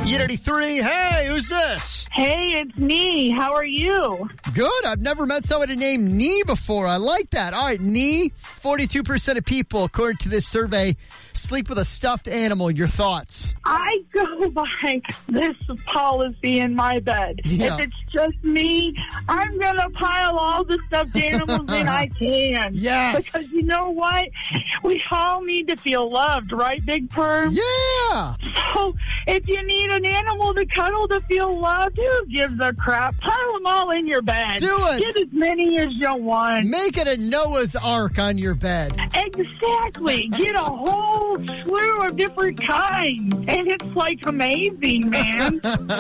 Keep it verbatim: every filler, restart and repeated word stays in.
Unity three, hey, who's this? Hey, it's me. How are you? Good. I've never met somebody named Nee before. I like that. All right, Nee, forty-two percent of people, according to this survey, sleep with a stuffed animal. Your thoughts? I go by this policy in my bed. Yeah. If it's just me, I'm going to pile all the stuffed animals in I can. Yes. Because you know what? We all need to feel loved, right, Big Perm? Yeah. So if you need an animal to cuddle to feel loved, who gives a crap? Pile them all in your bed. Do it. Get as many as you want. Make it a Noah's Ark on your bed. Exactly. Get a whole slew of different kinds. And it's like amazing, man.